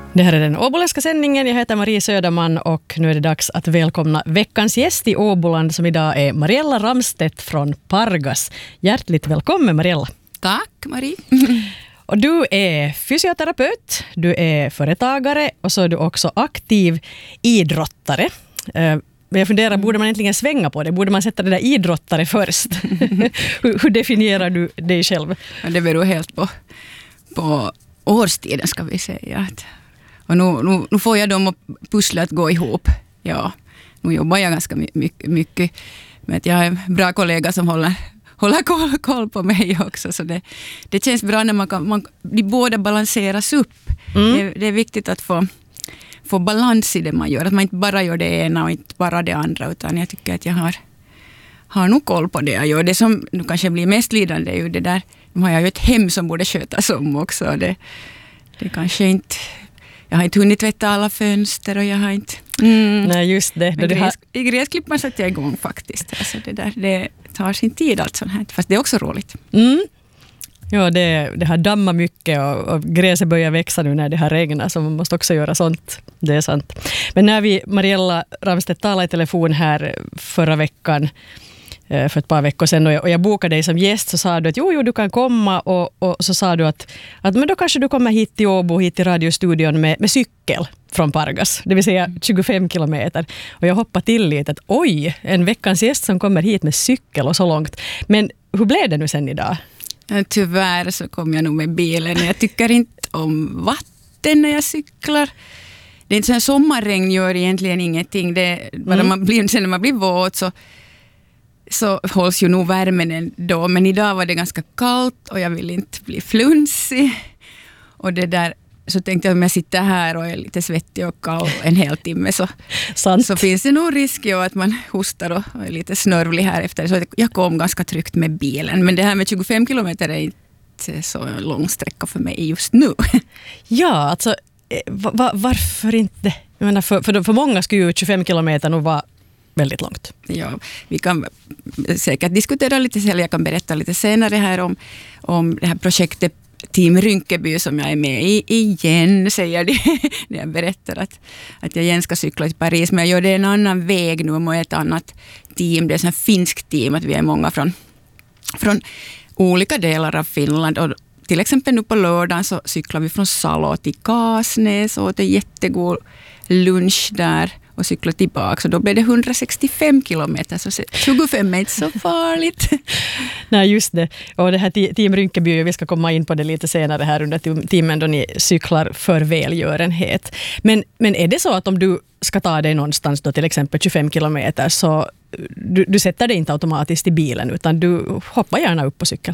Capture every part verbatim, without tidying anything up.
Det här är den åboländska sändningen. Jag heter Marie Söderman och nu är det dags att välkomna veckans gäst i Åboland som idag är Mariella Ramstedt från Pargas. Hjärtligt välkommen Mariella. Tack Marie. Och du är fysioterapeut, du är företagare och så är du också aktiv idrottare. Men jag funderar, borde man egentligen svänga på det? Borde man sätta det där idrottare först? hur, hur definierar du dig själv? Det beror helt på, på årstiden ska vi säga. Och nu, nu, nu får jag dem att pussla att gå ihop. Ja, nu jobbar jag ganska mycket, mycket med att jag har en bra kollega som håller, håller koll, koll på mig också. Så det, det känns bra när man kan, man, de båda balanseras upp. Mm. Det, det är viktigt att få, få balans i det man gör. Att man inte bara gör det ena och inte bara det andra. Utan jag tycker att jag har, har nog koll på det jag gör. Det som nu kanske blir mest lidande är ju det där. Nu har jag ju ett hem som borde skötas om också. Det, det kanske inte... Jag har inte hunnit tvätta alla fönster och jag har inte... Mm. Nej, just det. I gräs, har... gräsklipparen satte jag igång faktiskt. Alltså det, där, det tar sin tid allt sånt här. Fast det är också roligt. Mm. Ja, det, det har dammat mycket och, och gräset börjar växa nu när det har regnat. Så man måste också göra sånt. Det är sant. Men när vi, Mariella Ramstedt, talade i telefon här förra veckan... för ett par veckor sedan och jag, och jag bokade dig som gäst så sa du att jo, jo du kan komma och, och så sa du att, att men då kanske du kommer hit till Åbo, hit till radiostudion med, med cykel från Pargas, det vill säga tjugofem kilometer. Och jag hoppade till lite att oj, en veckans gäst som kommer hit med cykel och så långt. Men hur blev det nu sen idag? Tyvärr så kom jag nog med bilen. Jag tycker inte om vatten när jag cyklar. Det är inte så här, sommarregn gör egentligen ingenting. Det, bara mm. man blir, sen när man blir våt så så hålls ju nog värmen ändå. Men idag var det ganska kallt och jag vill inte bli flunsig. Och det där, så tänkte jag om jag sitter här och är lite svettig och kall en hel timme så, så finns det nog risk ju att man hostar och är lite snörvlig här efter. Så jag kom ganska tryggt med bilen. Men det här med tjugofem kilometer är inte så lång sträcka för mig just nu. Ja, alltså var, varför inte? Jag menar, för, för, för många skulle ju tjugofem kilometer nog vara väldigt långt. Ja, vi kan säkert diskutera lite, eller jag kan berätta lite senare här om, om det här projektet Team Rynkeby som jag är med i igen, säger det när jag berättar att, att jag igen ska cykla till Paris. Men jag gör det en annan väg nu och ett annat team. Det är ett finskt team, att vi är många från, från olika delar av Finland. Och till exempel nu på lördagen så cyklar vi från Salo till Kasnäs och det är jättegod lunch där. Och cykla tillbaka. Så då blev det hundrasextiofem kilometer. Så tjugofem är inte så farligt. Nej, just det. Och det här Team Rynkeby, vi ska komma in på det lite senare här under timmen då ni cyklar för välgörenhet. Men, men är det så att om du ska ta dig någonstans då till exempel tjugofem kilometer så du, du sätter dig inte automatiskt i bilen utan du hoppar gärna upp på cykeln?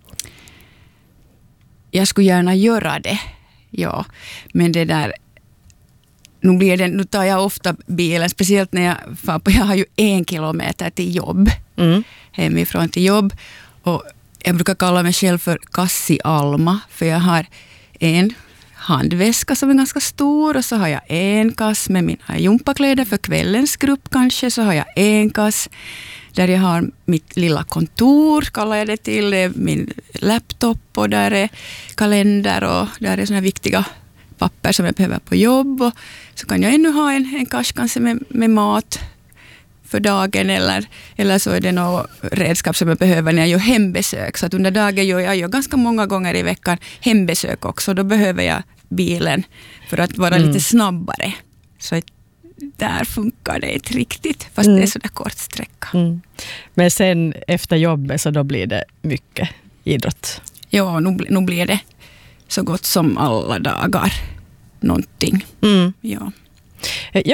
Jag skulle gärna göra det. Ja, men det där Nu, blir det, nu tar jag ofta bilen, speciellt när jag far på, jag har ju en kilometer till jobb, mm. hemifrån till jobb. Och jag brukar kalla mig själv för Kassi Alma, för jag har en handväska som är ganska stor och så har jag en kass med mina jumpakläder för kvällens grupp kanske, så har jag en kass där jag har mitt lilla kontor, kallar jag det till, det är min laptop och där är kalender och där är såna viktiga papper som jag behöver på jobb och så kan jag ännu ha en, en kass kanske med, med mat för dagen eller, eller så är det något redskap som jag behöver när jag gör hembesök. Så att under dagen gör jag gör ganska många gånger i veckan hembesök också. Då behöver jag bilen för att vara mm. lite snabbare. Så där funkar det inte riktigt fast mm. det är sådär kort sträcka. Mm. Men sen efter jobbet så då blir det mycket idrott? Ja, nu, nu blir det så gott som alla dagar någonting. Mm. Ja.